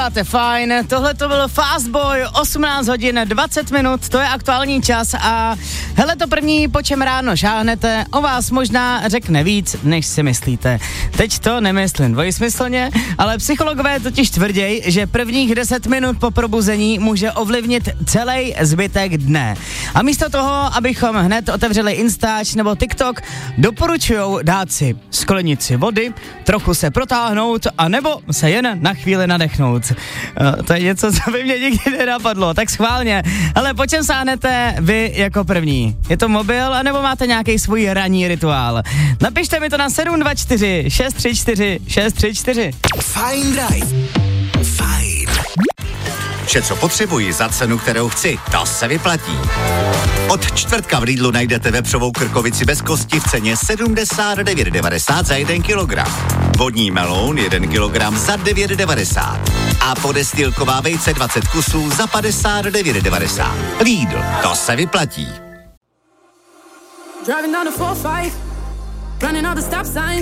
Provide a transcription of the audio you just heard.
Máte fajn, tohle to byl Fastboy, 18 hodin 20 minut, to je aktuální čas a hele to první, po čem ráno šáhnete, o vás možná řekne víc, než si myslíte. Teď to nemyslím dvojsmyslně, ale psychologové totiž tvrdějí, že prvních 10 minut po probuzení může ovlivnit celý zbytek dne. A místo toho, abychom hned otevřeli Instač nebo TikTok, doporučujou dát si sklenici vody, trochu se protáhnout a nebo se jen na chvíli nadechnout. To je něco, co by mě nikdy nenapadlo, tak schválně. Ale po čem sáhnete vy jako první? Je to mobil, anebo máte nějaký svůj ranní rituál? Napište mi to na 724 634 634. Fajn Drive. Fajn. Vše, co potřebuji za cenu, kterou chci, to se vyplatí. Od čtvrtka v Lidlu najdete vepřovou krkovici bez kosti v ceně 79,90 za 1 kilogram. Vodní meloun 1 kilogram za 9,90. A podestýlková vejce 20 kusů za 59,90. Lidl, to se vyplatí.